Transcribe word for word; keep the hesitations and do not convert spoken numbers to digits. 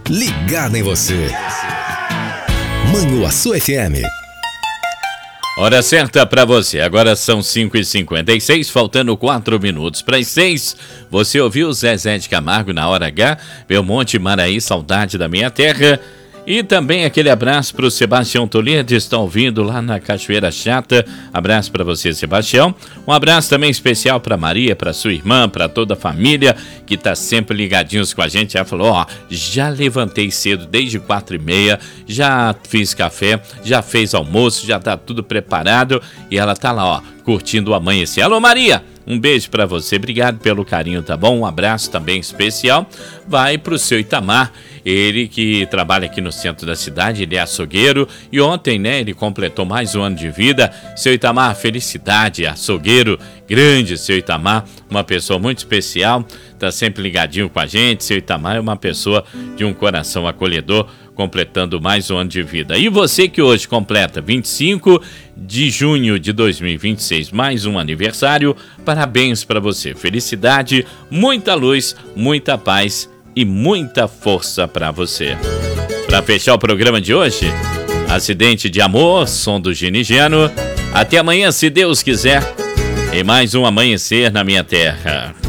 ligada em você. Manhuaçu F M. Hora certa para você, agora são cinco e cinquenta e seis, faltando quatro minutos para as seis. Você ouviu Zezé de Camargo na hora H, Belmonte Maraí, Saudade da Minha Terra. E também aquele abraço para o Sebastião Toledo, está ouvindo lá na Cachoeira Chata. Abraço para você, Sebastião. Um abraço também especial para Maria, para sua irmã, para toda a família que está sempre ligadinhos com a gente. Ela falou, ó, já levantei cedo desde quatro e meia, já fiz café, já fez almoço, já tá tudo preparado. E ela tá lá, ó, curtindo o amanhecer. Alô, Maria! Um beijo pra você, obrigado pelo carinho, tá bom? Um abraço também especial vai pro seu Itamar, ele que trabalha aqui no centro da cidade, ele é açougueiro e ontem, né, ele completou mais um ano de vida. Seu Itamar, felicidade, açougueiro grande, seu Itamar, uma pessoa muito especial, tá sempre ligadinho com a gente. Seu Itamar é uma pessoa de um coração acolhedor, completando mais um ano de vida. E você que hoje completa vinte e cinco de junho de dois mil e vinte e seis, mais um aniversário, parabéns para você. Felicidade, muita luz, muita paz e muita força para você. Para fechar o programa de hoje, Acidente de Amor, som do Ginigiano. Até amanhã, se Deus quiser, em mais um Amanhecer na Minha Terra.